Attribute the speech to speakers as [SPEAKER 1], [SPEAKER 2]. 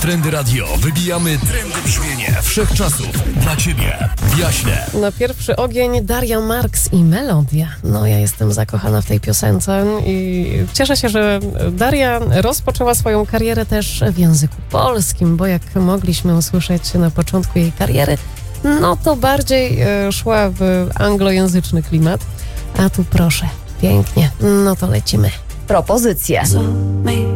[SPEAKER 1] Trendy Radio wybijamy trendy brzmienie wszechczasów dla Ciebie w Jaśnie.
[SPEAKER 2] Na pierwszy ogień Daria Marks i Melodia. No, ja jestem zakochana w tej piosence i cieszę się, że Daria rozpoczęła swoją karierę też w języku polskim, bo jak mogliśmy usłyszeć na początku jej kariery, no to bardziej szła w anglojęzyczny klimat. A tu proszę, pięknie, no to lecimy.
[SPEAKER 3] Propozycje.